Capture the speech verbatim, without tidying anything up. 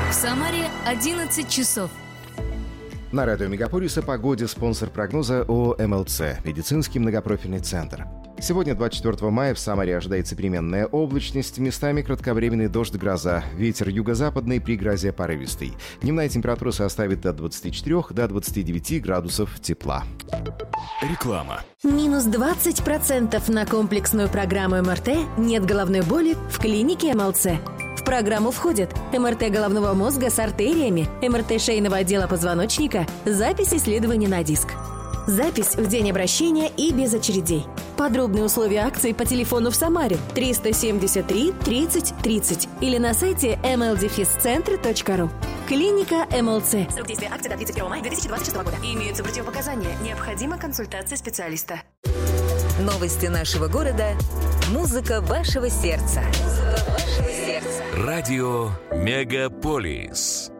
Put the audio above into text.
В Самаре одиннадцать часов. На радио Мегаполис о погоде спонсор прогноза ООО «эм эл цэ» – медицинский многопрофильный центр. Сегодня, двадцать четвёртого мая, в Самаре ожидается переменная облачность, местами кратковременный дождь, гроза. Ветер юго-западный, при грозе порывистый. Дневная температура составит от двадцати четырёх до двадцати девяти градусов тепла. Реклама. Минус двадцать процентов на комплексную программу эм эр тэ «Нет головной боли» в клинике эм эл цэ. В программу входят эм эр тэ головного мозга с артериями, эм эр тэ шейного отдела позвоночника, запись исследований на диск. Запись в день обращения и без очередей. Подробные условия акции по телефону в Самаре триста семьдесят три тридцать тридцать или на сайте эм эл дефис центр точка ру. Клиника эм эл цэ. Срок действия акции до тридцать первого мая две тысячи двадцать шестого года. Имеются противопоказания. Необходима консультация специалиста. Новости нашего города. Музыка вашего сердца. Музыка вашего сердца. Радио Мегаполис.